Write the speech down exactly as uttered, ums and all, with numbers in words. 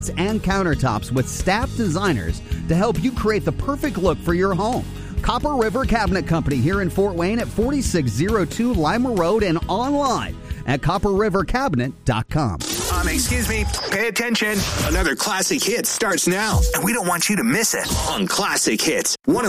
and countertops with staff designers to help you create the perfect look for your home. Copper River Cabinet Company here in Fort Wayne at forty-six oh two Lima Road and online at copper river cabinet dot com. Um, excuse me, pay attention. Another Classic Hits starts now, and we don't want you to miss it on Classic Hits. One